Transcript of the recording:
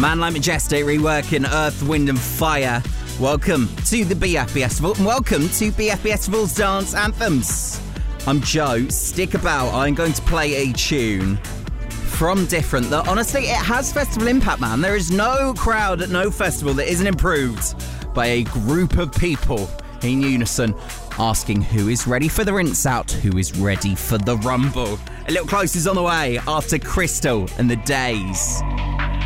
Man Like Majestic reworking Earth, Wind and Fire. Welcome to the BFB Festival and welcome to BFB Festival's Dance Anthems. I'm Joe. Stick about. I'm going to play a tune from Different that honestly, it has festival impact, man. There is no crowd at no festival that isn't improved by a group of people in unison asking who is ready for the rinse out, who is ready for the rumble. A little close is on the way after Crystal and the Days.